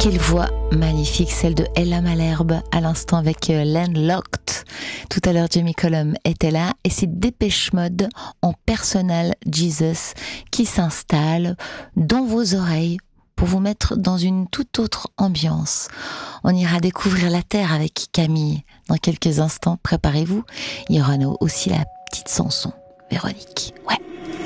Quelle voix magnifique, celle de Ella Malherbe, à l'instant avec Landlocked. Tout à l'heure, Jamie Cullum était là, et c'est Dépêche Mode en Personal Jesus qui s'installe dans vos oreilles pour vous mettre dans une toute autre ambiance. On ira découvrir la Terre avec Camille dans quelques instants. Préparez-vous, il y aura aussi la petite Sanson, Véronique. Ouais.